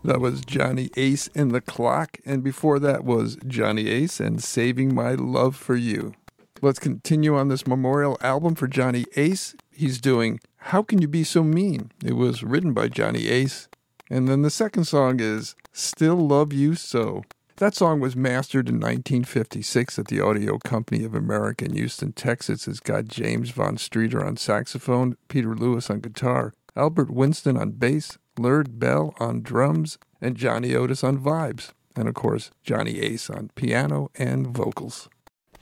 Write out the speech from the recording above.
That was Johnny Ace and the Clock, and before that was Johnny Ace and Saving My Love for You. Let's continue on this memorial album for Johnny Ace. He's doing How Can You Be So Mean? It was written by Johnny Ace. And then the second song is Still Love You So. That song was mastered in 1956 at the Audio Company of America in Houston, Texas. It's got James Von Streeter on saxophone, Peter Lewis on guitar, Albert Winston on bass, Laird Bell on drums, and Johnny Otis on vibes. And of course, Johnny Ace on piano and vocals.